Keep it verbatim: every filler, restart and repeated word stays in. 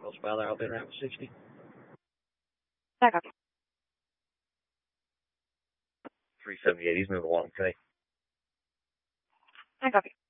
Close by there, I'll be around sixty. I copy. three seventy-eight, he's moving along, okay? I copy.